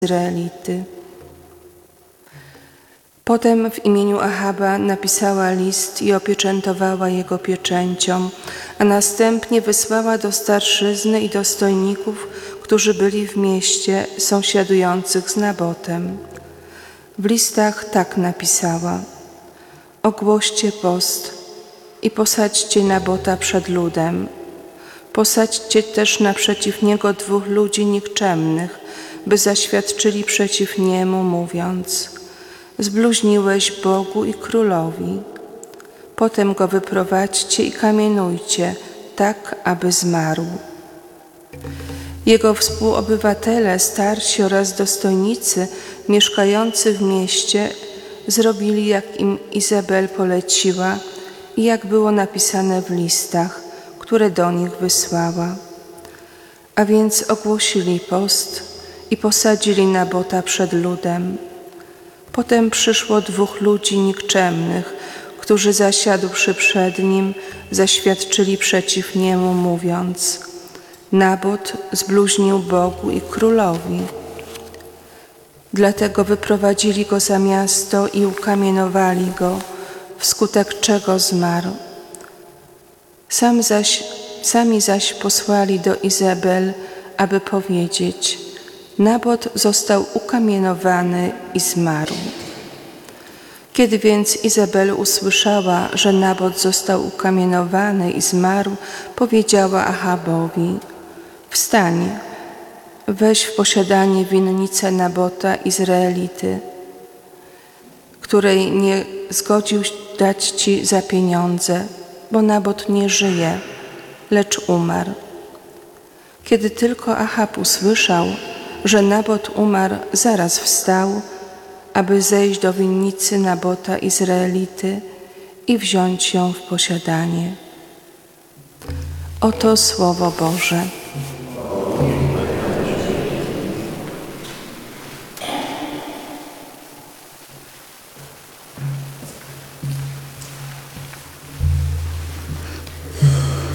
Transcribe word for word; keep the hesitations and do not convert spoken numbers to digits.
Izraelity. Potem w imieniu Ahaba napisała list i opieczętowała jego pieczęcią, a następnie wysłała do starszyzny i dostojników, którzy byli w mieście sąsiadujących z Nabotem. W listach tak napisała: ogłoście post i posadźcie Nabota przed ludem. Posadźcie też naprzeciw niego dwóch ludzi nikczemnych, by zaświadczyli przeciw niemu, mówiąc: zbluźniłeś Bogu i królowi. Potem go wyprowadźcie i kamienujcie, tak aby zmarł. Jego współobywatele, starsi oraz dostojnicy mieszkający w mieście zrobili, jak im Izabel poleciła i jak było napisane w listach, które do nich wysłała. A więc ogłosili post i posadzili Nabota przed ludem. Potem przyszło dwóch ludzi nikczemnych, którzy zasiadłszy przed nim, zaświadczyli przeciw niemu, mówiąc: Nabot zbluźnił Bogu i królowi. Dlatego wyprowadzili go za miasto i ukamienowali go, wskutek czego zmarł. Sam zaś, sami zaś posłali do Izabel, aby powiedzieć: Nabot został ukamienowany i zmarł. Kiedy więc Izabel usłyszała, że Nabot został ukamienowany i zmarł, powiedziała Ahabowi: wstań, weź w posiadanie winnicę Nabota Izraelity, której nie zgodził dać ci za pieniądze, bo Nabot nie żyje, lecz umarł. Kiedy tylko Ahab usłyszał, że Nabot umarł, zaraz wstał, aby zejść do winnicy Nabota Izraelity i wziąć ją w posiadanie. Oto Słowo Boże.